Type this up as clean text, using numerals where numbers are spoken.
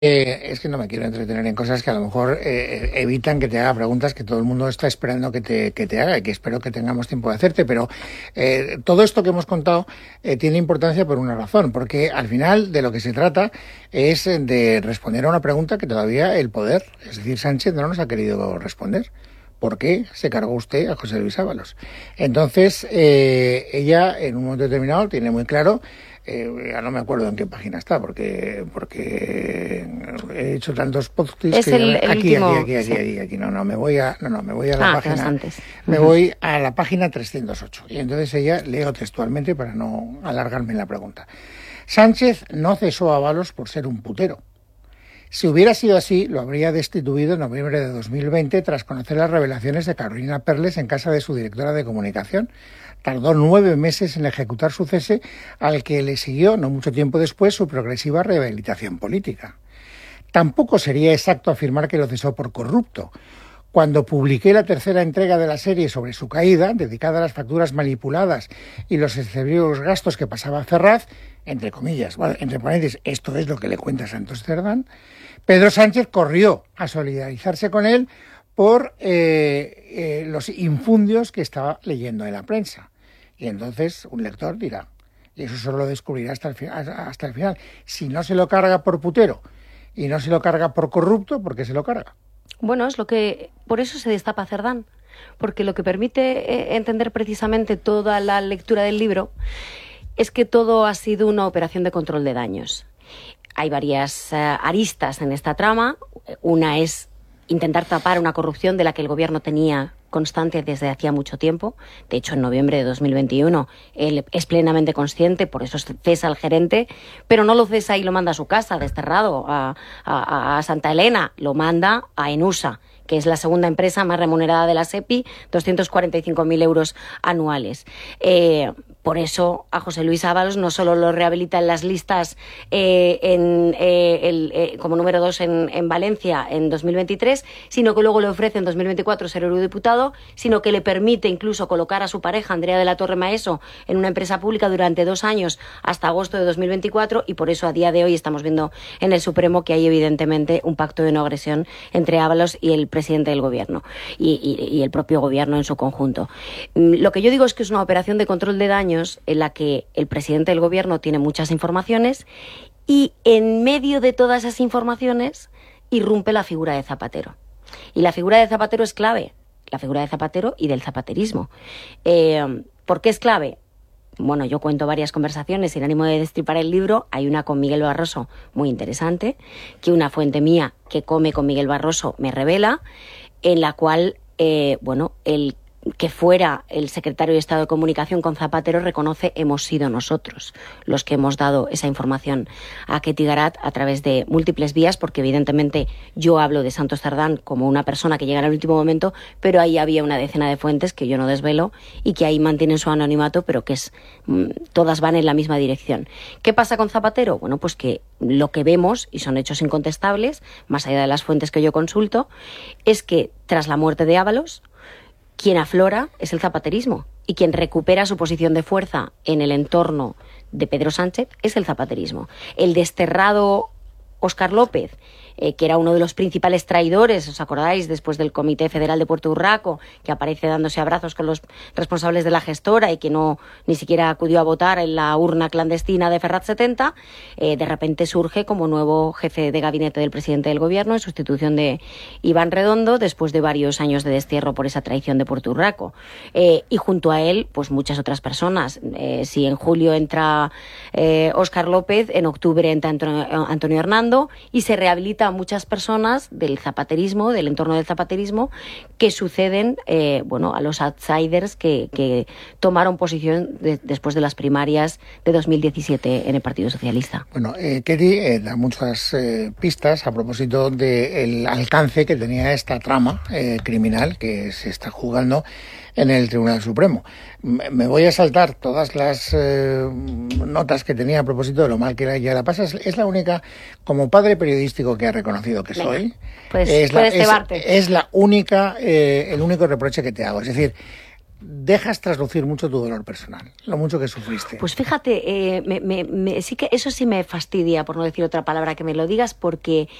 Es que no me quiero entretener en cosas que a lo mejor evitan que te haga preguntas que todo el mundo está esperando que te haga y que espero que tengamos tiempo de hacerte, pero todo esto que hemos contado tiene importancia por una razón, porque al final de lo que se trata es de responder a una pregunta que todavía el poder, es decir, Sánchez, no nos ha querido responder. ¿Por qué se cargó usted a José Luis Ábalos? Entonces, ella en un momento determinado tiene muy claro, ya no me acuerdo en qué página está, porque he hecho tantos posts es que el último, aquí. No, me voy a la página, me Uh-huh. voy a la página 308. Y entonces ella, leo textualmente para no alargarme en la pregunta. Sánchez no cesó a Ábalos por ser un putero. Si hubiera sido así, lo habría destituido en noviembre de 2020 tras conocer las revelaciones de Carolina Perles en casa de su directora de comunicación. Tardó 9 meses en ejecutar su cese, al que le siguió, no mucho tiempo después, su progresiva rehabilitación política. Tampoco sería exacto afirmar que lo cesó por corrupto. Cuando publiqué la tercera entrega de la serie sobre su caída, dedicada a las facturas manipuladas y los excesivos gastos que pasaba Ferraz, entre comillas, bueno, entre paréntesis, esto es lo que le cuenta Santos Cerdán, Pedro Sánchez corrió a solidarizarse con él por los infundios que estaba leyendo en la prensa. Y entonces un lector dirá, y eso solo lo descubrirá hasta el final, si no se lo carga por putero y no se lo carga por corrupto, ¿por qué se lo carga? Bueno, es lo que por eso se destapa Cerdán, porque lo que permite entender precisamente toda la lectura del libro es que todo ha sido una operación de control de daños. Hay varias aristas en esta trama. Una es intentar tapar una corrupción de la que el gobierno tenía constante desde hacía mucho tiempo. De hecho, en noviembre de 2021 él es plenamente consciente, por eso cesa al gerente, pero no lo cesa y lo manda a su casa, desterrado a Santa Elena, lo manda a Enusa, que es la segunda empresa más remunerada de la SEPI, 245.000 euros anuales. Por eso a José Luis Ábalos no solo lo rehabilita en las listas como número 2 en Valencia en 2023, sino que luego le ofrece en 2024 ser eurodiputado, sino que le permite incluso colocar a su pareja, Andrea de la Torre Maeso, en una empresa pública durante 2 años hasta agosto de 2024, y por eso a día de hoy estamos viendo en el Supremo que hay evidentemente un pacto de no agresión entre Ábalos y el presidente del gobierno y el propio gobierno en su conjunto. Lo que yo digo es que es una operación de control de daños en la que el presidente del gobierno tiene muchas informaciones y en medio de todas esas informaciones irrumpe la figura de Zapatero. Y la figura de Zapatero es clave, la figura de Zapatero y del zapaterismo. ¿Por qué es clave? Bueno, yo cuento varias conversaciones sin ánimo de destripar el libro. Hay una con Miguel Barroso muy interesante, que una fuente mía que come con Miguel Barroso me revela, en la cual, el que fuera el secretario de Estado de Comunicación con Zapatero reconoce hemos sido nosotros los que hemos dado esa información a Ketty Garat a través de múltiples vías, porque evidentemente yo hablo de Santos Cerdán como una persona que llega en el último momento, pero ahí había una decena de fuentes que yo no desvelo y que ahí mantienen su anonimato, pero que todas van en la misma dirección. ¿Qué pasa con Zapatero? Bueno, pues que lo que vemos, y son hechos incontestables, más allá de las fuentes que yo consulto, es que tras la muerte de Ábalos, quien aflora es el zapaterismo y quien recupera su posición de fuerza en el entorno de Pedro Sánchez es el zapaterismo. El desterrado Óscar López, que era uno de los principales traidores, ¿os acordáis? Después del Comité Federal de Puerto Urraco, que aparece dándose abrazos con los responsables de la gestora y que ni siquiera acudió a votar en la urna clandestina de Ferraz 70, de repente surge como nuevo jefe de gabinete del presidente del gobierno en sustitución de Iván Redondo, después de varios años de destierro por esa traición de Puerto Urraco. Y junto a él, pues muchas otras personas. Si en julio entra Óscar López, en octubre entra Antonio Hernando y se rehabilita a muchas personas del zapaterismo, del entorno del zapaterismo, que suceden a los outsiders que tomaron posición después de las primarias de 2017 en el Partido Socialista. Bueno, Ketty da muchas pistas a propósito del alcance que tenía esta trama criminal que se está jugando en el Tribunal Supremo. Me voy a saltar todas las notas que tenía a propósito de lo mal que ya la pasa. Es la única, como padre periodístico que ha reconocido que soy, puedes cebarte. Es la única, el único reproche que te hago. Es decir, dejas traslucir mucho tu dolor personal, lo mucho que sufriste. Pues fíjate, sí que eso sí me fastidia, por no decir otra palabra, que me lo digas, porque